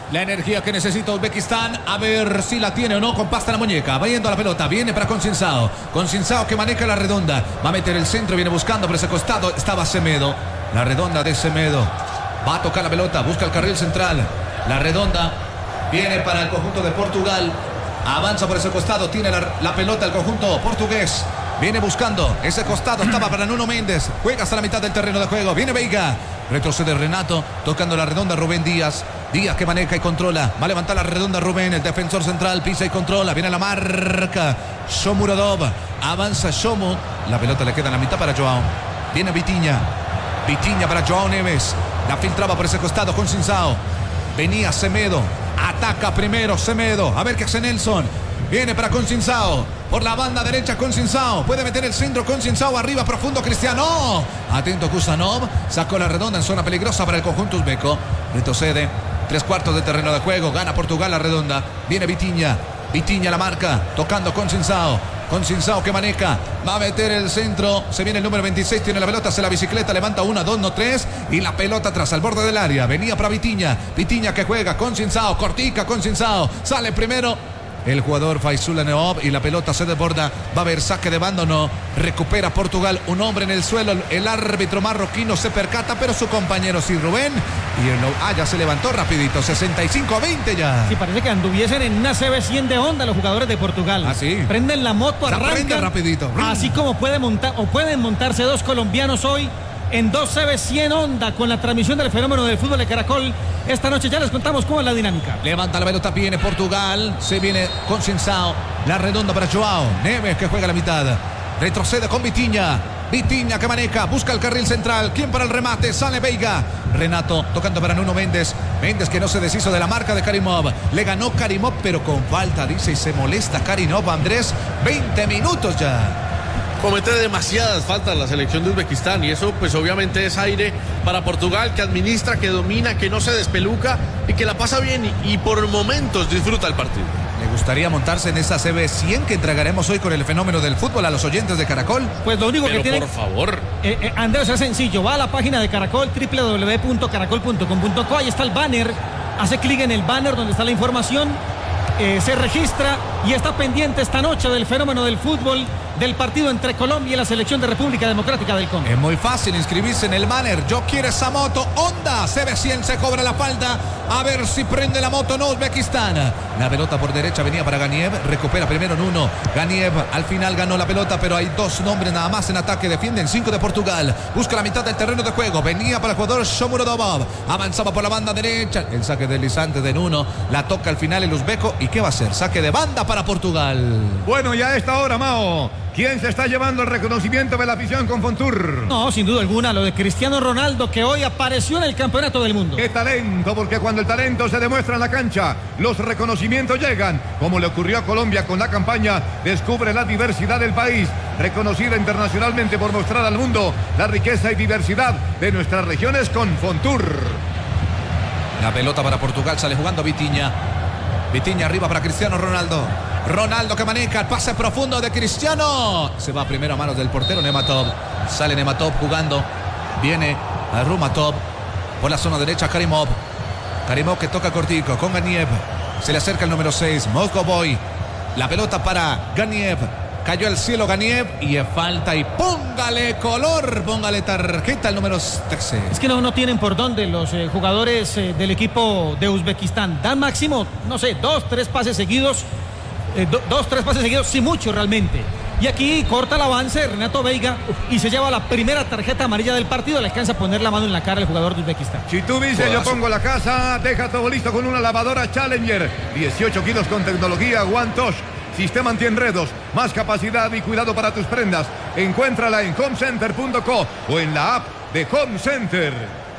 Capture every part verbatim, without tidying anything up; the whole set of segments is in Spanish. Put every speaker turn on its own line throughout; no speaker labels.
La energía que necesita Uzbekistán, a ver si la tiene o no, con pasta en la muñeca, va yendo a la pelota, viene para Concincao, Concincao que maneja la redonda, va a meter el centro, viene buscando por ese costado, estaba Semedo, la redonda de Semedo, va a tocar la pelota, busca el carril central, la redonda, viene para el conjunto de Portugal, avanza por ese costado, tiene la, la pelota el conjunto portugués, viene buscando ese costado, estaba para Nuno Méndez, juega hasta la mitad del terreno de juego, viene Veiga, retrocede Renato, tocando la redonda Rubén Díaz, Díaz que maneja y controla, va a levantar la redonda Rubén, el defensor central, pisa y controla, viene la marca, Shomurodov, avanza Shomu, la pelota le queda en la mitad para Joao, viene Vitinha, Vitinha para Joao Neves, la filtraba por ese costado con Concincao, venía Semedo, ataca primero Semedo, a ver qué hace Nelson, viene para Concincao, por la banda derecha Concincao, puede meter el centro Concincao, arriba profundo Cristiano, atento Kusanov, sacó la redonda en zona peligrosa para el conjunto uzbeco, retrocede, tres cuartos de terreno de juego, gana Portugal la redonda, viene Vitinha, Vitinha la marca, tocando Concincao, Concincao que maneja, va a meter el centro, se viene el número veintiséis, tiene la pelota, hace la bicicleta, levanta una, dos, no tres, y la pelota atrás al borde del área, venía para Vitinha, Vitinha que juega, Concincao, cortica Concincao, sale primero el jugador Faisula Neob y la pelota se desborda, va a haber saque de banda o no, recupera Portugal, un hombre en el suelo, el árbitro marroquino se percata, pero su compañero sí, Rubén, y el, ah, ya se levantó rapidito, sesenta y cinco a veinte ya.
Sí, parece que anduviesen en una C B cien de Honda los jugadores de Portugal.
Ah, sí.
Prenden la moto, arrancan
rapidito.
Así como puede montar, o pueden montarse dos colombianos hoy en dos C B cien Honda con la transmisión del fenómeno del fútbol de Caracol. Esta noche ya les contamos cómo es la dinámica.
Levanta la pelota, viene Portugal, se viene Concincao, la redonda para Joao Neves que juega a la mitad, retrocede con Vitinha, Vitinha que maneja, busca el carril central, ¿quién para el remate? Sale Veiga, Renato tocando para Nuno Méndez, Méndez que no se deshizo de la marca de Karimov, le ganó Karimov pero con falta, dice, y se molesta Karimov, Andrés, veinte minutos ya.
Comete demasiadas faltas la selección de Uzbekistán y eso pues obviamente es aire para Portugal, que administra, que domina, que no se despeluca y que la pasa bien y, y por momentos disfruta el partido.
¿Le gustaría montarse en esa C B cien que entregaremos hoy con el fenómeno del fútbol a los oyentes de Caracol?
Pues lo único
Pero
que tiene...
por favor.
Eh, eh, Andrés, es sencillo, va a la página de Caracol, doble u doble u doble u punto caracol punto com punto co, ahí está el banner, hace clic en el banner donde está la información, eh, se registra y está pendiente esta noche del fenómeno del fútbol, del partido entre Colombia y la selección de República Democrática del Congo.
Es muy fácil inscribirse en el banner. Yo quiero esa moto. Honda C B cien se cobra la falta. A ver si prende la moto no Uzbekistán. La pelota por derecha venía para Ganiev. Recupera primero Nuno. Ganiev al final ganó la pelota, pero hay dos nombres nada más en ataque. Defienden cinco de Portugal. Busca la mitad del terreno de juego. Venía para el jugador Shomurodov. Avanzaba por la banda derecha. El saque deslizante de Nuno. La toca al final el uzbeco. ¿Y qué va a hacer? Saque de banda para Portugal.
Bueno, ya a esta hora, Mao, ¿quién se está llevando el reconocimiento de la afición con Fontour?
No, sin duda alguna, lo de Cristiano Ronaldo, que hoy apareció en el Campeonato del Mundo.
¡Qué talento! Porque cuando el talento se demuestra en la cancha, los reconocimientos llegan, como le ocurrió a Colombia con la campaña Descubre la diversidad del país, reconocida internacionalmente por mostrar al mundo la riqueza y diversidad de nuestras regiones con Fontour.
La pelota para Portugal, sale jugando Vitinha. Vitinha arriba para Cristiano Ronaldo. Ronaldo que maneja el pase profundo de Cristiano. Se va primero a manos del portero Nematov. Sale Nematov jugando. Viene a Rumatov. Por la zona derecha Karimov. Karimov que toca cortico con Ganiev. Se le acerca el número seis, Moscovoy. La pelota para Ganiev. Cayó al cielo Ganiev y es falta y póngale color, póngale tarjeta al número trece.
Es que no, no tienen por dónde los eh, jugadores eh, del equipo de Uzbekistán. Dan máximo, no sé, dos, tres pases seguidos. Eh, do, dos, tres pases seguidos, sí mucho realmente. Y aquí corta el avance Renato Veiga y se lleva la primera tarjeta amarilla del partido. Le alcanza a poner la mano en la cara al jugador de Uzbekistán.
Si tú dices yo pongo la casa, deja todo listo con una lavadora Challenger. dieciocho kilos con tecnología One Touch. Sistema antienredos, más capacidad y cuidado para tus prendas. Encuéntrala en home center punto co o en la app de Home Center.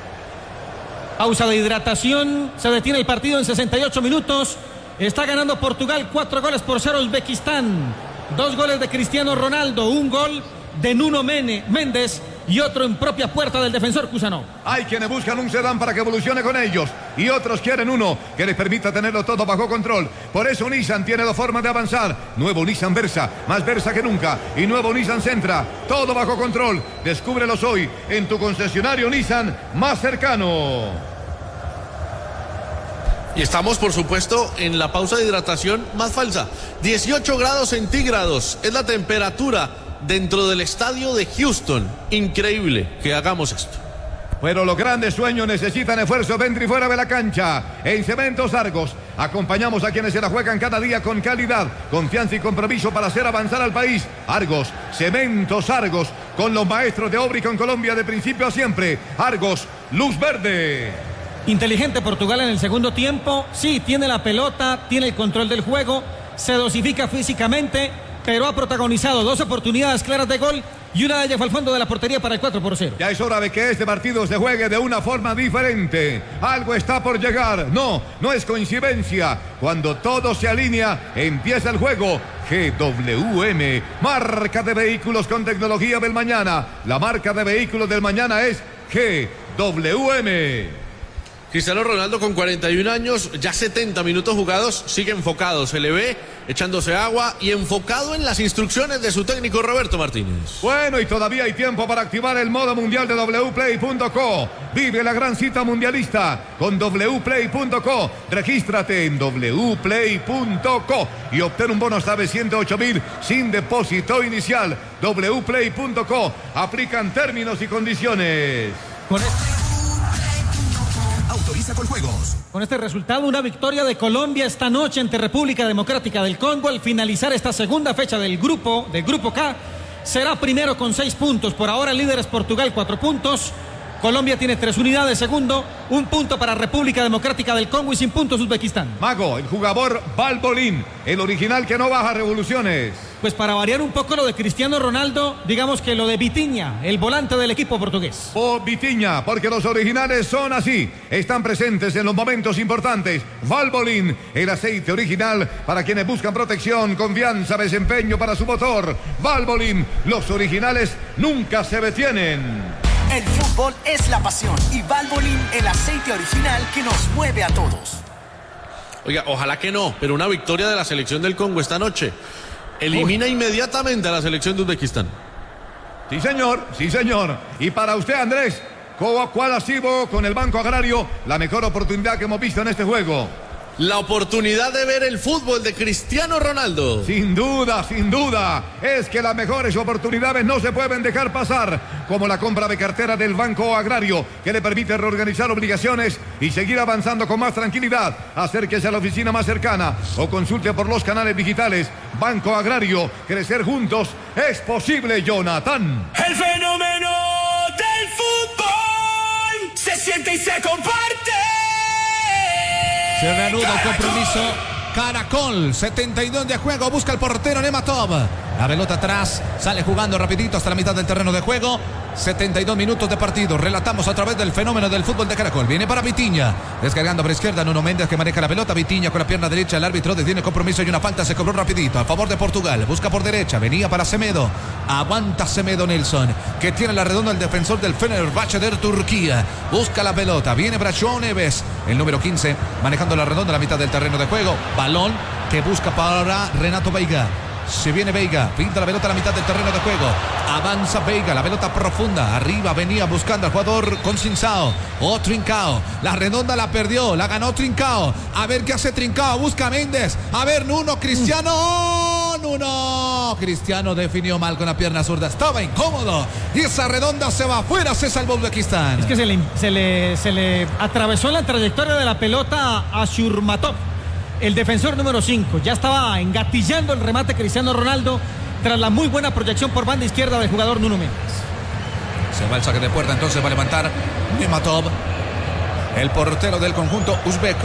Pausa de hidratación. Se detiene el partido en sesenta y ocho minutos. Está ganando Portugal cuatro goles por cero Uzbekistán. Dos goles de Cristiano Ronaldo, un gol de Nuno Méndez y otro en propia puerta del defensor Kusanov.
Hay quienes buscan un sedán para que evolucione con ellos y otros quieren uno que les permita tenerlo todo bajo control. Por eso Nissan tiene dos formas de avanzar. Nuevo Nissan Versa, más Versa que nunca, y nuevo Nissan Sentra, todo bajo control. Descúbrelos hoy en tu concesionario Nissan más cercano.
Y estamos, por supuesto, en la pausa de hidratación más falsa. dieciocho grados centígrados es la temperatura dentro del estadio de Houston. Increíble que hagamos esto.
Pero los grandes sueños necesitan esfuerzo dentro y fuera de la cancha. En Cementos Argos acompañamos a quienes se la juegan cada día con calidad, confianza y compromiso para hacer avanzar al país. Argos, Cementos Argos, con los maestros de obra y con Colombia de principio a siempre. Argos, luz verde.
Inteligente Portugal en el segundo tiempo. Sí, tiene la pelota, tiene el control del juego, se dosifica físicamente, pero ha protagonizado dos oportunidades claras de gol y una de ellas fue al fondo de la portería para el cuatro por cero.
Ya es hora de que este partido se juegue de una forma diferente. Algo está por llegar. No, no es coincidencia. Cuando todo se alinea, empieza el juego. G W M, marca de vehículos con tecnología del mañana. La marca de vehículos del mañana es G W M.
Cristiano Ronaldo con cuarenta y un años, ya setenta minutos jugados, sigue enfocado, se le ve echándose agua y enfocado en las instrucciones de su técnico Roberto Martínez.
Bueno, y todavía hay tiempo para activar el modo mundial de W Play punto co. Vive la gran cita mundialista con W Play punto co. Regístrate en W Play punto co y obtén un bono hasta de ciento ocho mil sin depósito inicial. W Play punto co. Aplican términos y condiciones.
Con este...
Autoriza con juegos.
Con este resultado, una victoria de Colombia esta noche ante República Democrática del Congo. Al finalizar esta segunda fecha del grupo, del grupo K, será primero con seis puntos. Por ahora el líder es Portugal, cuatro puntos. Colombia tiene tres unidades, segundo, un punto para República Democrática del Congo y sin puntos Uzbekistán.
Mago, el jugador Valbolín, el original que no baja revoluciones.
Pues para variar un poco lo de Cristiano Ronaldo, digamos que lo de Vitinha, el volante del equipo portugués.
O Vitinha, porque los originales son así, están presentes en los momentos importantes. Valbolín, el aceite original para quienes buscan protección, confianza, desempeño para su motor. Valbolín, los originales nunca se detienen.
El fútbol es la pasión y Valvoline, el aceite original que nos mueve a todos.
Oiga, ojalá que no, pero una victoria de la selección del Congo esta noche elimina Uy. inmediatamente a la selección de Uzbekistán.
Sí, señor, sí, señor. Y para usted, Andrés, ¿cuál ha sido con el Banco Agrario la mejor oportunidad que hemos visto en este juego?
La oportunidad de ver el fútbol de Cristiano Ronaldo.
Sin duda, sin duda. Es que las mejores oportunidades no se pueden dejar pasar, como la compra de cartera del Banco Agrario, que le permite reorganizar obligaciones y seguir avanzando con más tranquilidad. Acérquese a la oficina más cercana o consulte por los canales digitales. Banco Agrario, crecer juntos es posible, Jonathan.
El fenómeno del fútbol se siente y se comparte.
Se reanuda el compromiso. Caracol, setenta y dos de juego. Busca el portero Nematov. La pelota atrás. Sale jugando rapidito hasta la mitad del terreno de juego. setenta y dos minutos de partido. Relatamos a través del fenómeno del fútbol de Caracol. Viene para Vitinha. Descargando por izquierda. Nuno Méndez que maneja la pelota. Vitinha con la pierna derecha. El árbitro detiene compromiso y una falta. Se cobró rapidito a favor de Portugal. Busca por derecha. Venía para Semedo. Aguanta Semedo Nelson, que tiene la redonda el defensor del Fenerbahçe de Turquía. Busca la pelota. Viene para João Neves. El número quince manejando la redonda a la mitad del terreno de juego. Balón que busca para Renato Veiga. Se viene Veiga, pinta la pelota a la mitad del terreno de juego. Avanza Veiga, la pelota profunda. Arriba venía buscando al jugador Conceição. O Trincao. La redonda la perdió, la ganó Trincao. A ver qué hace Trincao. Busca Méndez. A ver, Nuno, Cristiano. ¡Oh, Nuno! Cristiano definió mal con la pierna zurda. Estaba incómodo. Y esa redonda se va afuera. Se salvó Uzbekistán.
Es que se le, se le, se le atravesó en la trayectoria de la pelota a Shurmatov, el defensor número cinco. Ya estaba engatillando el remate Cristiano Ronaldo tras la muy buena proyección por banda izquierda del jugador Nuno Méndez.
Se va el saque de puerta, entonces va a levantar Nematov, el portero del conjunto uzbeco.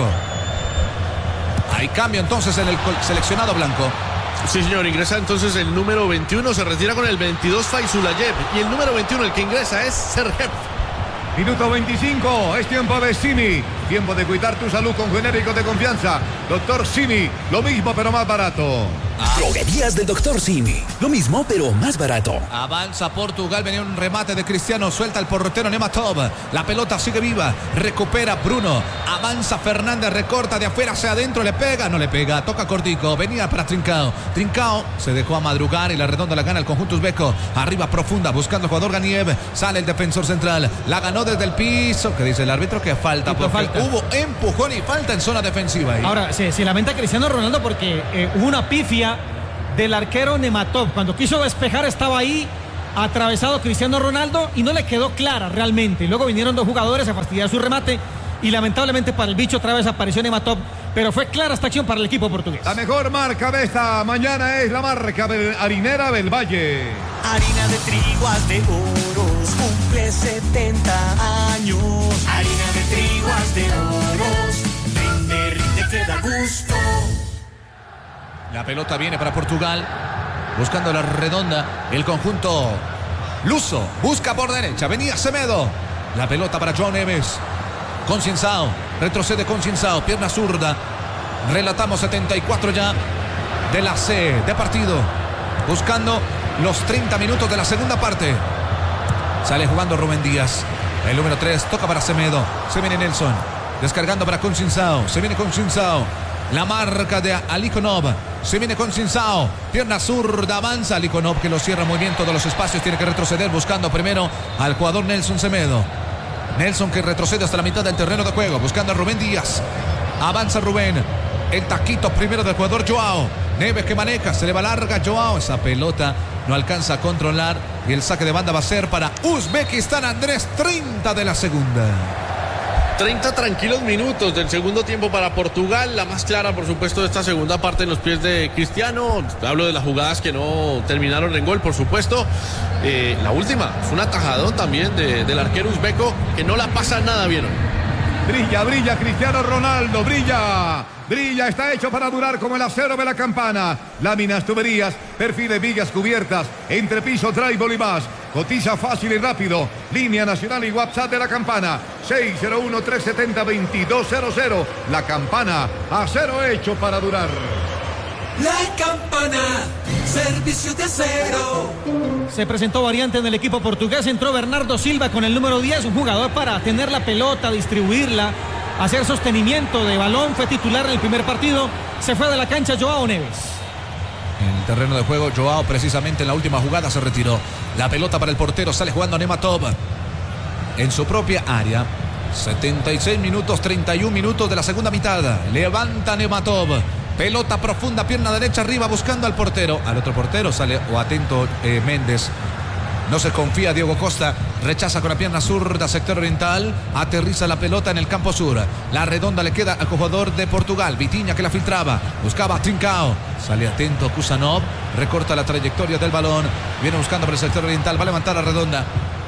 Hay cambio entonces en el seleccionado blanco.
Sí, señor, ingresa entonces el número veintiuno, se retira con el veintidós Faizulayev y el número veintiuno el que ingresa es Sergev.
Minuto veinticinco, es tiempo de Simi. Tiempo de cuidar tu salud con genéricos de confianza. Doctor Simi, lo mismo pero más barato.
Droguerías del Doctor Simi, lo mismo pero más barato.
Avanza Portugal, venía un remate de Cristiano, suelta el portero Nematov. La pelota sigue viva, recupera Bruno. Avanza Fernández, recorta de afuera hacia adentro, le pega, no le pega, toca cortico, venía para Trincao. Trincao se dejó a madrugar y la redonda la gana el conjunto uzbeco. Arriba profunda, buscando al jugador Ganiev. Sale el defensor central, la ganó desde el piso. ¿Qué dice el árbitro? Que falta,
por falta. lamenta.
Hubo empujón y falta en zona defensiva ahí.
Ahora, se, se lamenta Cristiano Ronaldo porque eh, hubo una pifia del arquero Nematov. Cuando quiso despejar estaba ahí atravesado Cristiano Ronaldo y no le quedó clara realmente. Y luego vinieron dos jugadores a fastidiar su remate y lamentablemente para el bicho otra vez apareció Nematov, pero fue clara esta acción para el equipo portugués.
La mejor marca de esta mañana es la marca harinera del Valle.
Harina de trigo de oros, cumple setenta años. Harina de trigo de oros, rinde, rinde, te da gusto.
La pelota viene para Portugal, buscando la redonda, el conjunto luso, busca por derecha, venía Semedo. La pelota para João Neves. Concienzao, retrocede Concienzao, pierna zurda. Relatamos setenta y cuatro ya de la C de partido. Buscando los treinta minutos de la segunda parte. Sale jugando Rubén Díaz. El número tres toca para Semedo. Se viene Nelson. Descargando para Concienzao. Se viene Concienzao. La marca de Alikonov. Se viene Concienzao. Pierna zurda, avanza Alikonov que lo cierra muy bien todos los espacios. Tiene que retroceder buscando primero al jugador Nelson Semedo. Nelson que retrocede hasta la mitad del terreno de juego, buscando a Rubén Díaz. Avanza Rubén. El taquito primero del jugador Joao. Neves que maneja, se le va larga Joao. Esa pelota no alcanza a controlar. Y el saque de banda va a ser para Uzbekistán. Andrés, treinta de la segunda.
treinta tranquilos minutos del segundo tiempo para Portugal. La más clara, por supuesto, de esta segunda parte en los pies de Cristiano. Hablo de las jugadas que no terminaron en gol, por supuesto. Eh, la última fue un atajadón también de, del arquero uzbeco que no la pasa nada bien.
Brilla, brilla Cristiano Ronaldo, brilla. Brilla, está hecho para durar como el acero de la campana. Láminas, tuberías, perfiles, vigas cubiertas, entrepiso, drywall y más. Cotiza fácil y rápido. Línea nacional y WhatsApp de la campana. seis cero uno, tres siete cero, dos dos cero cero. La campana, acero hecho para durar.
La campana, servicio de acero.
Se presentó variante en el equipo portugués. Entró Bernardo Silva con el número diez, un jugador para tener la pelota, distribuirla, hacer sostenimiento de balón. Fue titular en el primer partido. Se fue de la cancha Joao Neves.
En el terreno de juego, Joao precisamente en la última jugada se retiró. La pelota para el portero, sale jugando Nematov en su propia área. setenta y seis minutos, treinta y uno minutos de la segunda mitad. Levanta Nematov. Pelota profunda, pierna derecha arriba buscando al portero. Al otro portero sale o atento eh, Méndez. No se confía Diego Costa. Rechaza con la pierna zurda, sector oriental. Aterriza la pelota en el campo sur. La redonda le queda al jugador de Portugal. Vitinha que la filtraba. Buscaba a Trincao. Sale atento Kusanov. Recorta la trayectoria del balón. Viene buscando por el sector oriental. Va a levantar la redonda.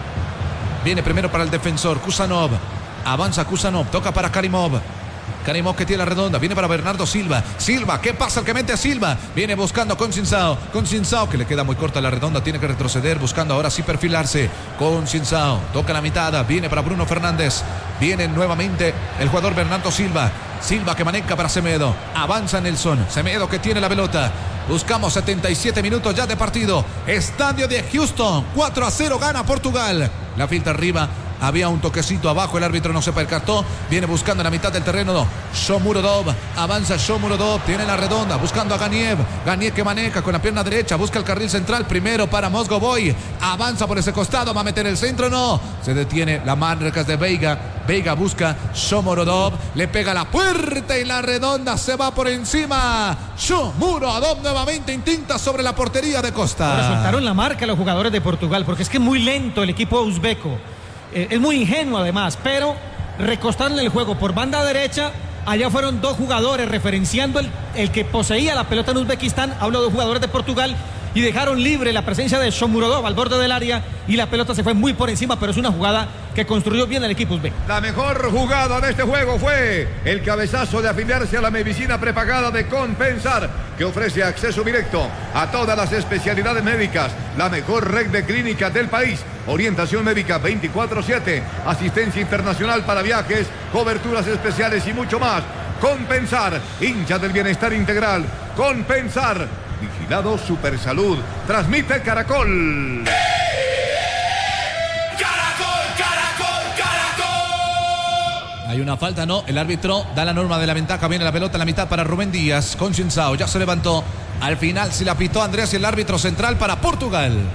Viene primero para el defensor. Kusanov. Avanza Kusanov. Toca para Karimov. Karimov que tiene la redonda, viene para Bernardo Silva. Silva, ¿qué pasa? El que mete a Silva. Viene buscando con Concienzao. Concienzao que le queda muy corta la redonda, tiene que retroceder, buscando ahora sí perfilarse. Concienzao, toca la mitad, viene para Bruno Fernández. Viene nuevamente el jugador Bernardo Silva. Silva que maneja para Semedo. Avanza Nelson. Semedo que tiene la pelota. Buscamos setenta y siete minutos ya de partido. Estadio de Houston. cuatro a cero gana Portugal. La filtra arriba. Había un toquecito abajo, el árbitro no se percató. Viene buscando en la mitad del terreno Shomurodov, avanza Shomurodov, tiene la redonda, buscando a Ganiev. Ganiev que maneja con la pierna derecha, busca el carril central, primero para Mozgovoy. Avanza por ese costado, va a meter el centro, no. Se detiene la marca de Veiga. Veiga busca Shomurodov, le pega la puerta y la redonda se va por encima. Shomurodov nuevamente intenta sobre la portería de Costa.
Ahora soltaron la marca los jugadores de Portugal porque es que es muy lento el equipo uzbeco. Eh, es muy ingenuo además, pero recostaron el juego por banda derecha. Allá fueron dos jugadores referenciando el, el que poseía la pelota en Uzbekistán. Hablo de jugadores de Portugal. Y dejaron libre la presencia de Shomurodov al borde del área. Y la pelota se fue muy por encima, pero es una jugada que construyó bien el equipo uzbek.
La mejor jugada de este juego fue el cabezazo de afiliarse a la medicina prepagada de Compensar, que ofrece acceso directo a todas las especialidades médicas. La mejor red de clínicas del país. Orientación médica veinticuatro siete, asistencia internacional para viajes, coberturas especiales y mucho más. Compensar, hincha del bienestar integral. Compensar, vigilado Supersalud. Transmite Caracol.
Caracol, Caracol, Caracol.
Hay una falta, no. El árbitro da la norma de la ventaja. Viene la pelota en la mitad para Rubén Díaz. Concienzao ya se levantó. Al final se la pitó Andrés y el árbitro central para Portugal.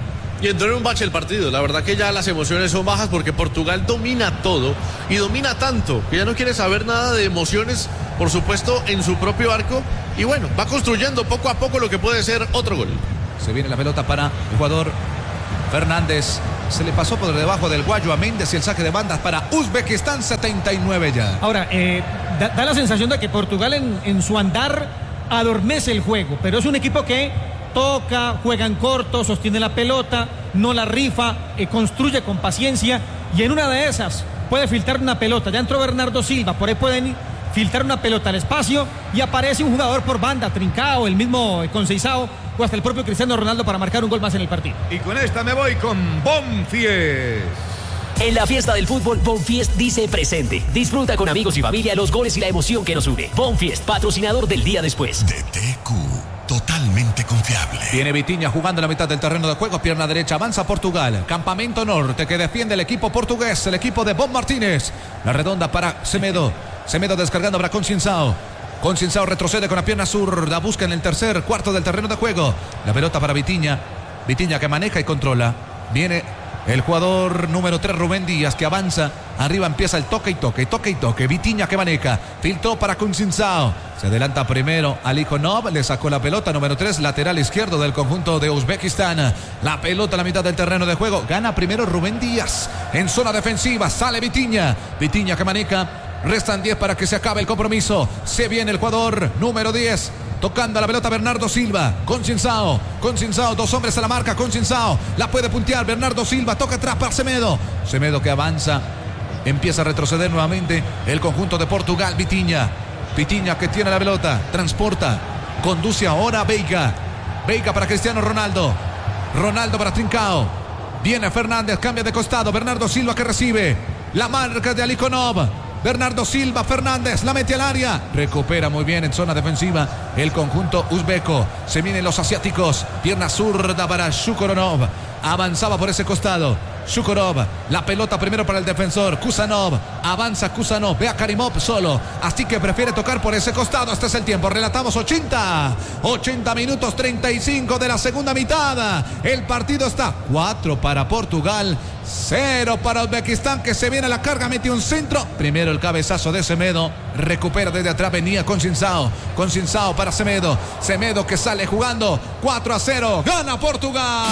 y entró en un bache el partido. La verdad que ya las emociones son bajas porque Portugal domina todo y domina tanto que ya no quiere saber nada de emociones, por supuesto, en su propio arco. Y bueno, va construyendo poco a poco lo que puede ser otro gol.
Se viene la pelota para el jugador Fernández. Se le pasó por debajo del guayo a Méndez y el saque de bandas para Uzbekistán, setenta y nueve ya.
Ahora, eh, da, da la sensación de que Portugal en, en su andar adormece el juego, pero es un equipo que toca, juega en corto, sostiene la pelota, no la rifa, eh, construye con paciencia y en una de esas puede filtrar una pelota. Ya entró Bernardo Silva, por ahí pueden filtrar una pelota al espacio y aparece un jugador por banda, Trincao, el mismo Conceição o hasta el propio Cristiano Ronaldo para marcar un gol más en el partido.
Y con esta me voy con Bonfies.
En la fiesta del fútbol, Bonfiest dice presente. Disfruta con amigos y familia los goles y la emoción que nos une. Bonfiest, patrocinador del día después.
D T Q, totalmente confiable.
Viene Vitinha jugando en la mitad del terreno de juego, pierna derecha, avanza Portugal. Campamento Norte que defiende el equipo portugués, el equipo de Bob Martínez. La redonda para Semedo. Semedo descargando para Conceição. Conceição retrocede con la pierna zurda, busca en el tercer cuarto del terreno de juego. La pelota para Vitinha. Vitinha que maneja y controla. Viene el jugador número tres, Rubén Díaz, que avanza. Arriba empieza el toque y toque, toque y toque. Vitinha que maneja. Filtró para Conceição. Se adelanta primero Alikhonov. Le sacó la pelota. Número tres, lateral izquierdo del conjunto de Uzbekistán. La pelota a la mitad del terreno de juego. Gana primero Rubén Díaz. En zona defensiva sale Vitinha. Vitinha que maneja. Restan diez para que se acabe el compromiso. Se viene el jugador número diez. Tocando la pelota Bernardo Silva. Conceição. Conceição. Dos hombres a la marca. Conceição. La puede puntear. Bernardo Silva. Toca atrás para Semedo. Semedo que avanza. Empieza a retroceder nuevamente el conjunto de Portugal. Vitinha. Vitinha que tiene la pelota. Transporta. Conduce ahora a Veiga. Veiga para Cristiano Ronaldo. Ronaldo para Trincao. Viene Fernández. Cambia de costado. Bernardo Silva que recibe. La marca de Alikhonov. Bernardo Silva, Fernández, la mete al área. Recupera muy bien en zona defensiva el conjunto uzbeco. Se vienen los asiáticos. Pierna zurda para Shukuronov. Avanzaba por ese costado. Shukurov, la pelota primero para el defensor. Kusanov, avanza Kusanov. Ve a Karimov solo. Así que prefiere tocar por ese costado. Este es el tiempo. Relatamos ochenta. ochenta minutos treinta y cinco de la segunda mitad. El partido está cuatro para Portugal. cero para Uzbekistán que se viene a la carga. Mete un centro. Primero el cabezazo de Semedo. Recupera desde atrás. Venía Conceição. Conceição para Semedo. Semedo que sale jugando. cuatro a cero. Gana Portugal.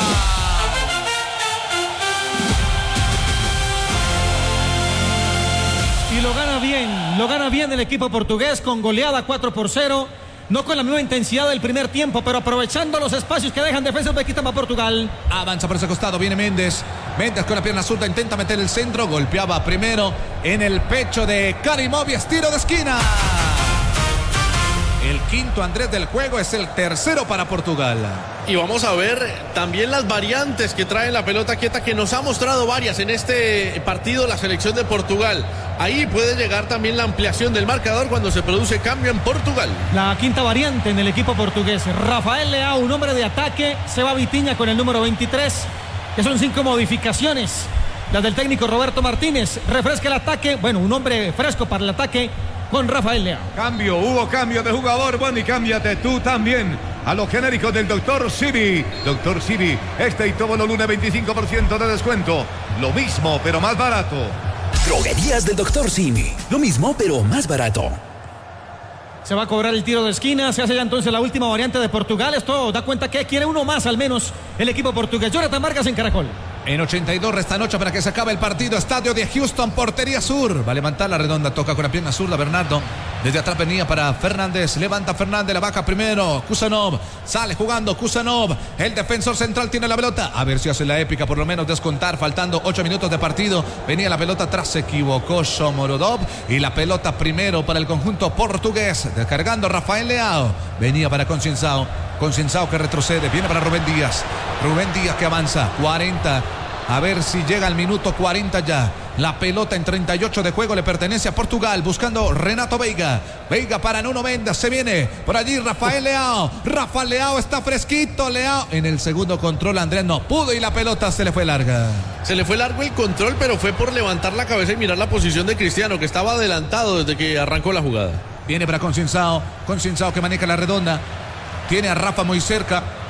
Y lo gana bien, lo gana bien el equipo portugués con goleada cuatro por cero. No con la misma intensidad del primer tiempo, pero aprovechando los espacios que dejan defensa Uzbekistán para Portugal.
Avanza por ese costado, viene Méndez. Méndez con la pierna zurda intenta meter el centro. Golpeaba primero en el pecho de Karimov y es tiro de esquina. El quinto Andrés del juego es el tercero para Portugal.
Y vamos a ver también las variantes que trae la pelota quieta, que nos ha mostrado varias en este partido la selección de Portugal. Ahí puede llegar también la ampliación del marcador cuando se produce cambio en Portugal.
La quinta variante en el equipo portugués. Rafael Leao, un hombre de ataque. Se va Vitinha con el número veintitrés, que son cinco modificaciones. Las del técnico Roberto Martínez. Refresca el ataque. Bueno, un hombre fresco para el ataque con Rafael Leao.
Cambio, hubo cambio de jugador. Bueno, y cámbiate tú también a los genéricos del doctor Sibi. doctor Sibi, este y todo lo lunes veinticinco por ciento de descuento. Lo mismo, pero más barato.
Droguerías del doctor Sibi. Lo mismo, pero más barato.
Se va a cobrar el tiro de esquina. Se hace ya entonces la última variante de Portugal. Esto da cuenta que quiere uno más al menos el equipo portugués. Jonathan Vargas en Caracol.
En ochenta y dos restan ocho para que se acabe el partido. Estadio de Houston, portería sur. Va a levantar la redonda, toca con la pierna zurda Bernardo. Desde atrás venía para Fernández. Levanta Fernández, la baja primero. Kusanov, sale jugando Kusanov. El defensor central tiene la pelota. A ver si hace la épica, por lo menos descontar. Faltando ocho minutos de partido. Venía la pelota atrás, se equivocó Shomorodov. Y la pelota primero para el conjunto portugués. Descargando Rafael Leao. Venía para Conceição. Conceição que retrocede, viene para Rubén Díaz. Rubén Díaz que avanza, cuarenta. A ver si llega al minuto cuarenta ya. La pelota en treinta y ocho de juego le pertenece a Portugal. Buscando Renato Veiga. Veiga para Nuno Mendes. Se viene por allí Rafael Leao. Rafael Leao está fresquito. Leao en el segundo control. Andrés no pudo y la pelota se le fue larga.
Se le fue largo el control, pero fue por levantar la cabeza y mirar la posición de Cristiano, que estaba adelantado desde que arrancó la jugada.
Viene para Conceição. Conceição que maneja la redonda. Tiene a Rafa muy cerca.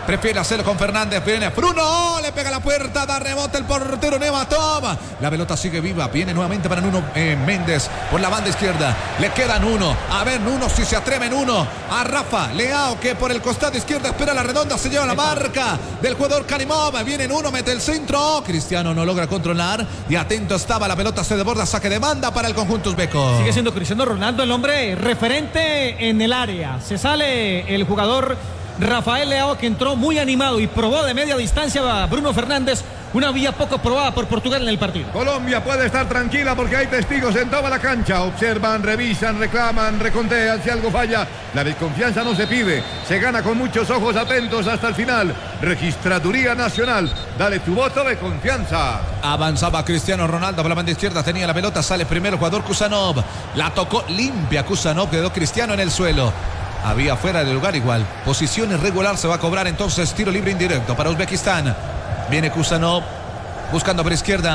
Prefiere hacerlo con Fernández. Viene Bruno. Le pega la puerta. Da rebote el portero Nematov. La pelota sigue viva. Viene nuevamente para Nuno eh, Méndez por la banda izquierda. Le quedan uno. A ver, Nuno, si se atreven uno. A Rafa Leao, que por el costado izquierdo espera la redonda. Se lleva la marca del jugador Karimov. Viene uno, mete el centro. Cristiano no logra controlar. Y atento estaba. La pelota se desborda. Saque de banda para el conjunto uzbeco.
Sigue siendo Cristiano Ronaldo el hombre referente en el área. Se sale el jugador Rafael Leao, que entró muy animado y probó de media distancia a Bruno Fernández, una vía poco probada por Portugal en el partido.
Colombia puede estar tranquila porque hay testigos en toda la cancha. Observan, revisan, reclaman, recontean si algo falla. La desconfianza no se pide, se gana con muchos ojos atentos hasta el final. Registraduría Nacional, dale tu voto de confianza.
Avanzaba Cristiano Ronaldo por la banda izquierda, tenía la pelota, sale primero el jugador Kusanov. La tocó limpia Kusanov, quedó Cristiano en el suelo. Había fuera de lugar igual. Posición irregular, se va a cobrar entonces tiro libre indirecto para Uzbekistán. Viene Kusanov buscando por izquierda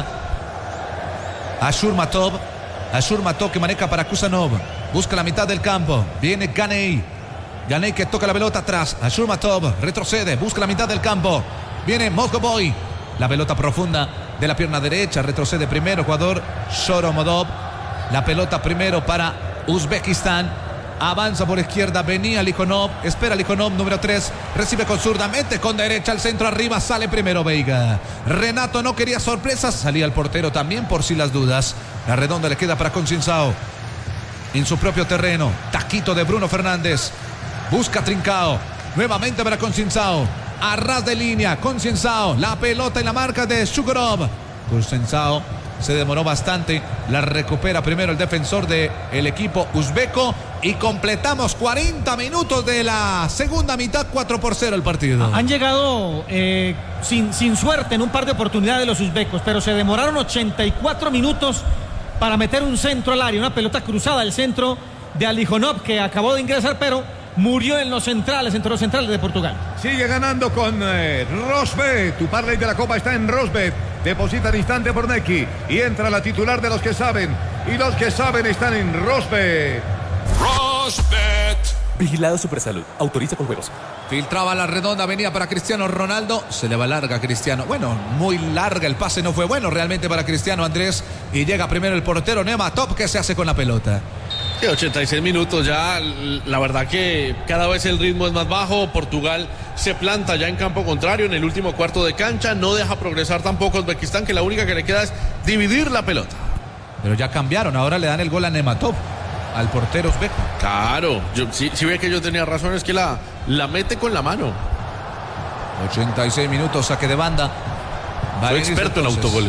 Ashurmatov. Ashurmatov que maneja para Kusanov. Busca la mitad del campo. Viene Ganey. Ganey que toca la pelota atrás. Ashurmatov retrocede. Busca la mitad del campo. Viene Moscoboy. La pelota profunda de la pierna derecha. Retrocede primero jugador Shoromodov. La pelota primero para Uzbekistán. Avanza por izquierda, venía Lijonov, espera Lijonov, número tres, recibe con zurda, mete con derecha al centro, arriba sale primero Veiga. Renato no quería sorpresas, salía el portero también por si las dudas. La redonda le queda para Concienzao. En su propio terreno, taquito de Bruno Fernández. Busca Trincao, nuevamente para Concienzao. A ras de línea, Concienzao, la pelota y la marca de Shugorov. Concienzao se demoró bastante, la recupera primero el defensor del equipo uzbeco y completamos cuarenta minutos de la segunda mitad, cuatro por cero el partido.
Han llegado eh, sin, sin suerte en un par de oportunidades los uzbecos, pero se demoraron ochenta y cuatro minutos para meter un centro al área, una pelota cruzada al centro de Alijonov, que acabó de ingresar, pero murió en los centrales, entre los centrales de Portugal.
Sigue ganando con eh, Rosbet. Tu parlay de la Copa está en Rosbet. Deposita al instante por Neki y entra la titular de los que saben. Y los que saben están en Rosbet.
Rosbet.
Vigilado Supersalud. Autoriza con juegos.
Filtraba la redonda, venía para Cristiano Ronaldo. Se le va larga a Cristiano. Bueno, muy larga el pase, no fue bueno realmente para Cristiano Andrés. Y llega primero el portero Nematov, que se hace con la pelota.
Sí, ochenta y seis minutos ya, la verdad que cada vez el ritmo es más bajo. Portugal se planta ya en campo contrario en el último cuarto de cancha, no deja progresar tampoco Uzbekistán, que la única que le queda es dividir la pelota.
Pero ya cambiaron, ahora le dan el gol a Nematov, al portero uzbeco.
Claro, yo, si, si ve que yo tenía razón, es que la, la mete con la mano.
ochenta y seis minutos, saque de banda.
Soy experto en autogoles.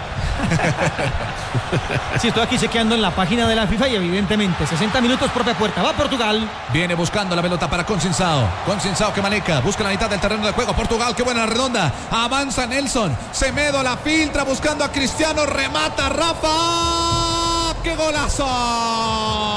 Sí, estoy aquí chequeando en la página de la FIFA y evidentemente sesenta minutos propia puerta. Va Portugal.
Viene buscando la pelota para Concienzao. Concienzao que maneja, busca la mitad del terreno de juego. Portugal, qué buena la redonda. Avanza Nelson. Semedo la filtra buscando a Cristiano. Remata Rafa. ¡Qué golazo!